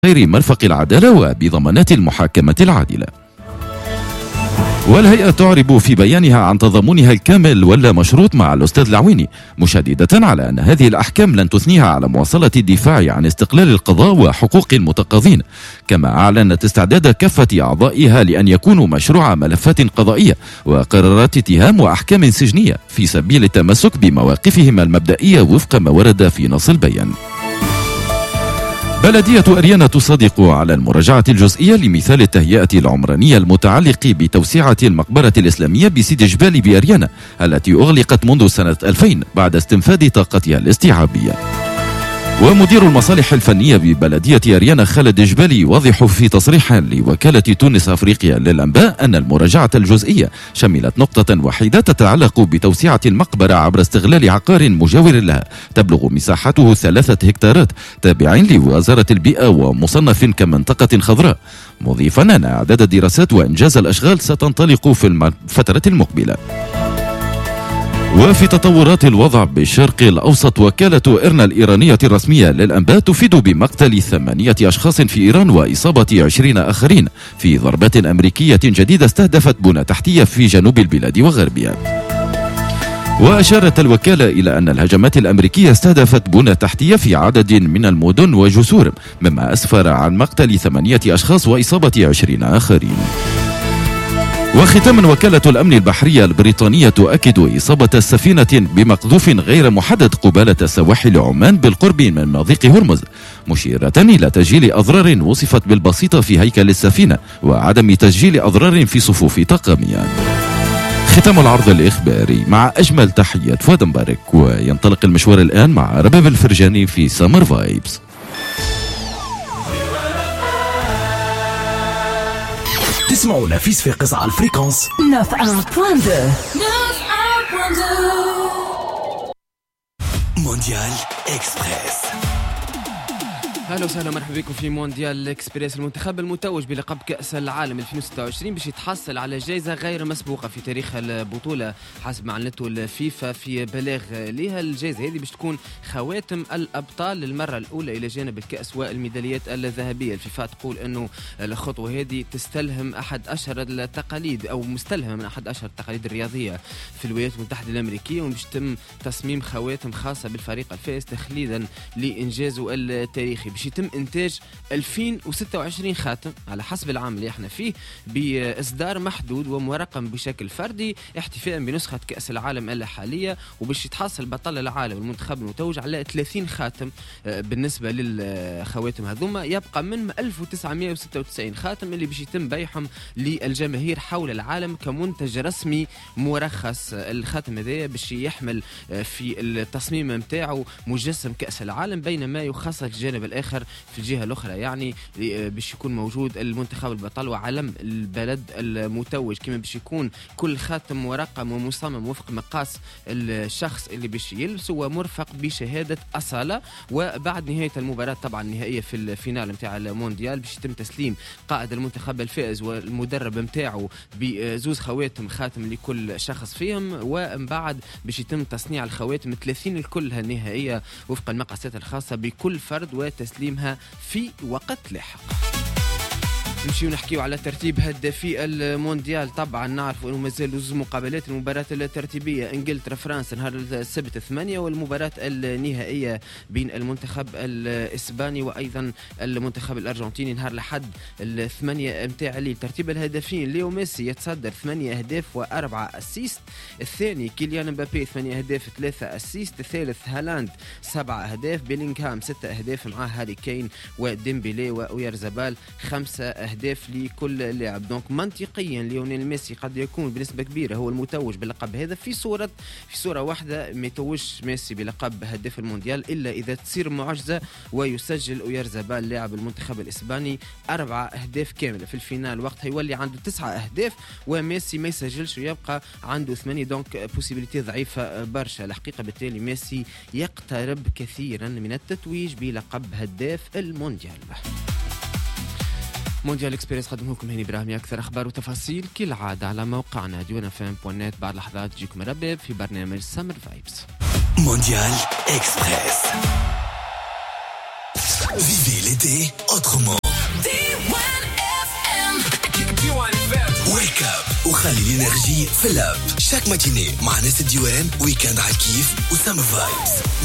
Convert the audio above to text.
غير مرفق العدالة وبضمانات المحاكمة العادلة. والهيئة تعرب في بيانها عن تضامنها الكامل ولا مشروط مع الأستاذ العويني، مشددة على أن هذه الأحكام لن تثنيها على مواصلة الدفاع عن استقلال القضاء وحقوق المتقاضين، كما أعلنت استعداد كافة أعضائها لأن يكونوا مشروع ملفات قضائية وقرارات اتهام وأحكام سجنية في سبيل التمسك بمواقفهم المبدئية وفق ما ورد في نص البيان. بلدية أريانا تصادق على المراجعة الجزئية لمثال التهيئة العمرانية المتعلق بتوسعة المقبرة الإسلامية بسيدي جبالي بأريانا التي أغلقت منذ سنة 2000 بعد استنفاد طاقتها الاستيعابية. ومدير المصالح الفنية ببلدية أريانا خالد جبالي يوضح في تصريح لوكالة تونس أفريقيا للأنباء أن المراجعة الجزئية شملت نقطة وحيدة تتعلق بتوسعة المقبرة عبر استغلال عقار مجاور لها تبلغ مساحته 3 هكتارات تابع لوزارة البيئة ومصنف كمنطقة خضراء، مضيفا أن أعداد الدراسات وإنجاز الأشغال ستنطلق في الفترة المقبلة. وفي تطورات الوضع بالشرق الأوسط، وكالة إرنا الإيرانية الرسمية للأنباء تفيد بمقتل 8 أشخاص في إيران وإصابة 20 آخرين في ضربات أمريكية جديدة استهدفت بنى تحتية في جنوب البلاد وغربها. وأشارت الوكالة إلى أن الهجمات الأمريكية استهدفت بنى تحتية في عدد من المدن وجسور، مما أسفر عن مقتل 8 أشخاص وإصابة 20 آخرين. وختاما، وكالة الأمن البحرية البريطانية تؤكد إصابة السفينة بمقذوف غير محدد قبالة سواحل عمان بالقرب من مضيق هرمز، مشيرة إلى تسجيل أضرار وصفت بالبسيطة في هيكل السفينة وعدم تسجيل أضرار في صفوف طاقمها. ختام العرض الإخباري مع أجمل تحيات فؤاد مبارك، وينطلق المشوار الآن مع رباب الفرجاني في سامر فايبس. تسمعوا نفيس في قصة على الفريكونس 91.2 مونديال إكسبريس. اهلا وسهلا مرحبا بكم في مونديال اكسبريس. المنتخب المتوج بلقب كأس العالم 2026 باش يتحصل على جائزة غير مسبوقة في تاريخ البطولة حسب ما اعلنته الفيفا في بلاغ لها. الجائزة هذه باش تكون خواتم الأبطال للمرة الأولى إلى جانب الكأس والميداليات الذهبية. الفيفا تقول أنه الخطوة هذه تستلهم أحد أشهر التقاليد أو مستلهمة من أحد أشهر التقاليد الرياضية في الولايات المتحدة الأمريكية، وباش يتم تصميم خواتم خاصة بالفريق الفائز تخليدا لإنجازه التاريخي. باش يتم إنتاج 2026 خاتم على حسب العام اللي احنا فيه بإصدار محدود ومرقم بشكل فردي احتفاء بنسخة كأس العالم الحالية، وباش يتحصل بطل العالم المنتخب المتوج على 30 خاتم. بالنسبة للخواتم هذوما يبقى من 1996 خاتم اللي باش يتم بيعهم للجماهير حول العالم كمنتج رسمي مرخص. الخاتم هذا باش يحمل في التصميم متاعه مجسم كأس العالم، بينما يخصص الجانب الآخر في الجهة الأخرى يعني باش يكون موجود المنتخب البطل وعلم البلد المتوج، كما باش يكون كل خاتم مرقم ومصمم وفق مقاس الشخص اللي باش يلبسه ومرفق بشهادة أصالة. وبعد نهاية المباراة طبعا النهائية في الفينال متاع المونديال باش يتم تسليم قائد المنتخب الفائز والمدرب متاعه بزوز خواتم، خاتم لكل شخص فيهم، ومن بعد باش يتم تصنيع الخواتم 30 الكلها النهائية وفق المقاسات الخاصة بكل فرد وتسليمها في وقت لاحق. نمشي ونحكيو على ترتيب هدافي المونديال. طبعا نعرف انه مازالوا زوج مقابلات، المباراة الترتيبية انجلترا فرنسا نهار السبت 8، والمباراة النهائية بين المنتخب الاسباني وايضا المنتخب الارجنتيني نهار الاحد 8 متاع الليل. ترتيب الهدافين: ليو ميسي يتصدر 8 أهداف و4 أسيست، الثاني كيليان مبابي 8 أهداف 3 أسيست، الثالث هالاند 7 أهداف، بيلينغهام 6 أهداف مع هاري كين وديمبيلي وأويارزابال 5 أهداف لكل لاعب. دونك منطقيا ليونيل ميسي قد يكون بنسبة كبيرة هو المتوج باللقب هذا في صورة واحدة. ما يتوجش ميسي بلقب هداف المونديال إلا إذا تصير معجزة ويسجل أويارزابال لاعب المنتخب الإسباني 4 أهداف كاملة في الفينال، وقتها يولي عنده 9 أهداف وميسي ما يسجلش ويبقى عنده 8. دونك بوسيبيليتي ضعيفة برشا الحقيقة. بالتالي ميسي يقترب كثيرا من التتويج بلقب هداف المونديال. مونديال اكسبريس قدمه لكم هاني براهمي. اكثر اخبار وتفاصيل كالعاده على موقعنا diwanafm.net. بعد لحظات تجيكم رباب في برنامج سامر فايبس. مونديال اكسبريس. Vivez l'été autrement. Wake up وخلي الانرجي في اللاب. شاك ماتيني مع ناس الديوان. ويكاند على الكيف وسام فايبس.